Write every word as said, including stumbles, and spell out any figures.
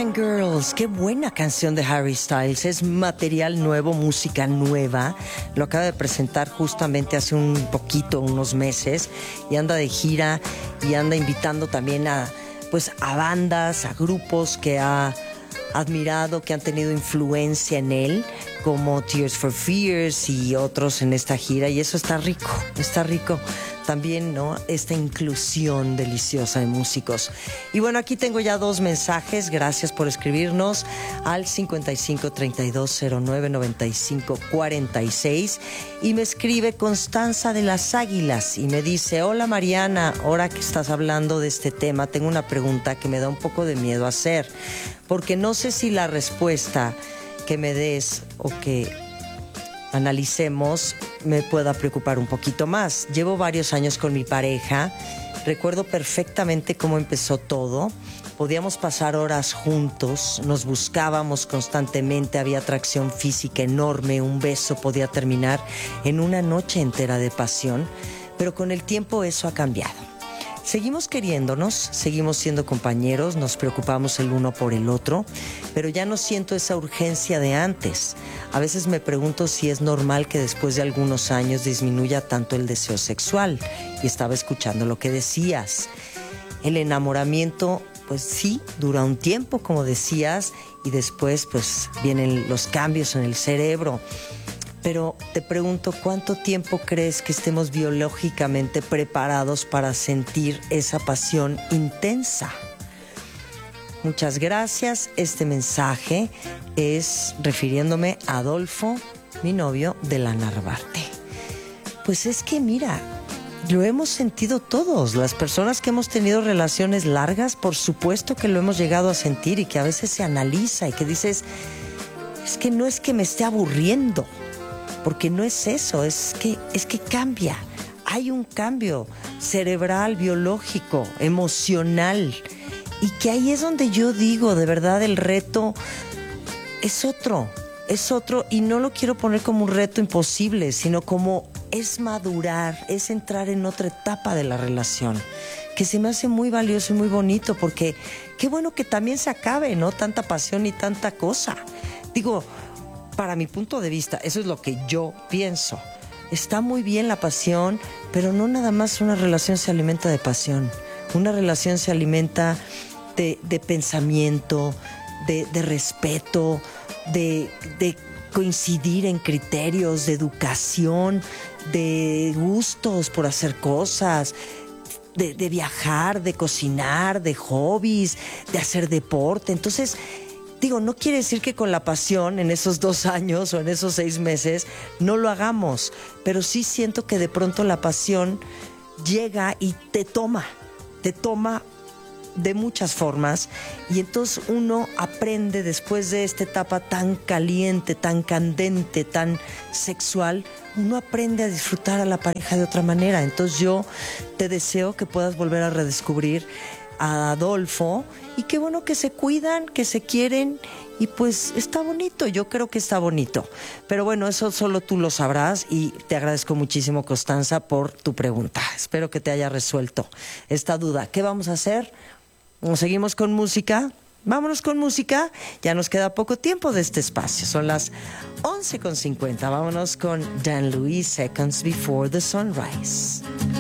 American Girls, qué buena canción de Harry Styles. Es material nuevo, música nueva. Lo acaba de presentar justamente hace un poquito, unos meses, y anda de gira y anda invitando también a, pues, a bandas, a grupos que ha admirado, que han tenido influencia en él, como Tears for Fears y otros en esta gira, y eso está rico, está rico también, ¿no? Esta inclusión deliciosa de músicos. Y bueno, aquí tengo ya dos mensajes. Gracias por escribirnos al cincuenta y cinco, treinta y dos, cero nueve, noventa y cinco, cuarenta y seis. Y me escribe Constanza de las Águilas y me dice: hola Mariana, ahora que estás hablando de este tema, tengo una pregunta que me da un poco de miedo hacer, porque no sé si la respuesta que me des o que analicemos me pueda preocupar un poquito más. Llevo varios años con mi pareja. Recuerdo perfectamente cómo empezó todo. Podíamos pasar horas juntos, nos buscábamos constantemente, había atracción física enorme, un beso podía terminar en una noche entera de pasión, pero con el tiempo eso ha cambiado. Seguimos queriéndonos, seguimos siendo compañeros, nos preocupamos el uno por el otro, pero ya no siento esa urgencia de antes. A veces me pregunto si es normal que después de algunos años disminuya tanto el deseo sexual. Y estaba escuchando lo que decías. El enamoramiento, pues sí, dura un tiempo, como decías, y después pues vienen los cambios en el cerebro. Pero te pregunto, ¿cuánto tiempo crees que estemos biológicamente preparados para sentir esa pasión intensa? Muchas gracias. Este mensaje es refiriéndome a Adolfo, mi novio de la Narvarte. Pues es que mira, lo hemos sentido todos. Las personas que hemos tenido relaciones largas, por supuesto que lo hemos llegado a sentir, y que a veces se analiza y que dices, es que no es que me esté aburriendo, porque no es eso, es que, es que cambia. Hay un cambio cerebral, biológico, emocional. Y que ahí es donde yo digo, de verdad, el reto es otro, es otro. Y no lo quiero poner como un reto imposible, sino como es madurar, es entrar en otra etapa de la relación, que se me hace muy valioso y muy bonito, porque qué bueno que también se acabe, ¿no? Tanta pasión y tanta cosa. Digo, para mi punto de vista, eso es lo que yo pienso. Está muy bien la pasión, pero no nada más una relación se alimenta de pasión. Una relación se alimenta de, de pensamiento, de, de respeto, de, de coincidir en criterios, de educación, de gustos por hacer cosas, de, de viajar, de cocinar, de hobbies, de hacer deporte. Entonces, digo, no quiere decir que con la pasión en esos dos años o en esos seis meses no lo hagamos, pero sí siento que de pronto la pasión llega y te toma, te toma de muchas formas, y entonces uno aprende, después de esta etapa tan caliente, tan candente, tan sexual, uno aprende a disfrutar a la pareja de otra manera. Entonces yo te deseo que puedas volver a redescubrir a Adolfo, y qué bueno que se cuidan, que se quieren, y pues está bonito, yo creo que está bonito. Pero bueno, eso solo tú lo sabrás, y te agradezco muchísimo, Constanza, por tu pregunta. Espero que te haya resuelto esta duda. ¿Qué vamos a hacer? ¿Nos seguimos con música? Vámonos con música, ya nos queda poco tiempo de este espacio, son las once con cincuenta. Vámonos con Dan Luis, Seconds Before the Sunrise.